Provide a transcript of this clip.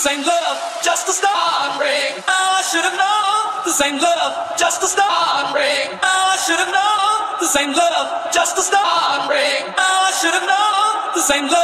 ain't love, just a start break. Oh, I should have known this ain't love, just a start break. Oh, I should have known this ain't love, just a start break. Oh, I should have known this ain't love.